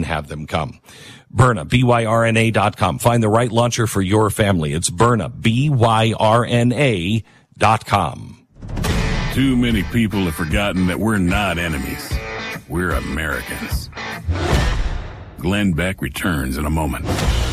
have them come. Byrna, BYRNA.com. Find the right launcher for your family. It's Byrna, BYRNA.com. Too many people have forgotten that we're not enemies. We're Americans. Glenn Beck returns in a moment.